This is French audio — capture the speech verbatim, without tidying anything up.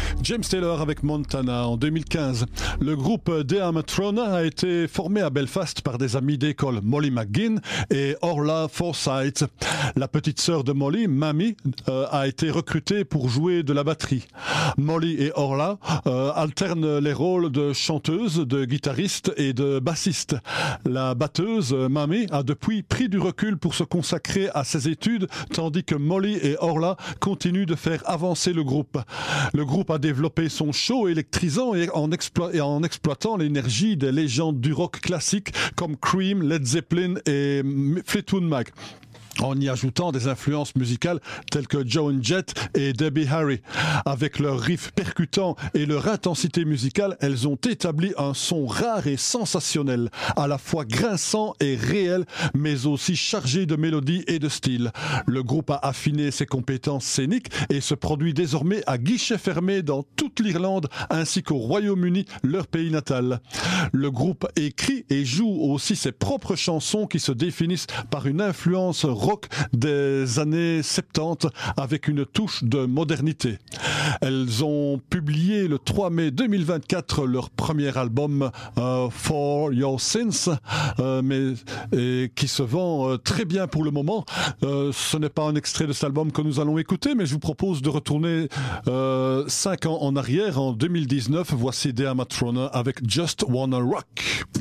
James Taylor avec Montana en deux mille quinze. Le groupe The Amatrona a été formé à Belfast par des amis d'école, Molly McGuinn et Orla Forsyth. La petite sœur de Molly, Mamie, euh, a été recrutée pour jouer de la batterie. Molly et Orla euh, alternent les rôles de chanteuse, de guitariste et de bassiste. La batteuse, Mamie, a depuis pris du recul pour se consacrer à ses études, tandis que Molly et Orla continuent de faire avancer le groupe. Le groupe a développé son show électrisant et en, explo- et en exploitant l'énergie des légendes du rock classique comme Cream, Led Zeppelin et Fleetwood Mac, en y ajoutant des influences musicales telles que Joan Jett et Debbie Harry. Avec leurs riffs percutants et leur intensité musicale, elles ont établi un son rare et sensationnel, à la fois grinçant et réel, mais aussi chargé de mélodie et de style. Le groupe a affiné ses compétences scéniques et se produit désormais à guichet fermé dans toute l'Irlande ainsi qu'au Royaume-Uni, leur pays natal. Le groupe écrit et joue aussi ses propres chansons qui se définissent par une influence rock des années soixante-dix avec une touche de modernité. Elles ont publié le trois mai deux mille vingt-quatre leur premier album euh, For Your Sins, euh, mais et qui se vend euh, très bien pour le moment. Euh, ce n'est pas un extrait de cet album que nous allons écouter, mais je vous propose de retourner euh, cinq ans en arrière, en deux mille dix-neuf. Voici The Amatrona avec Just Wanna Rock.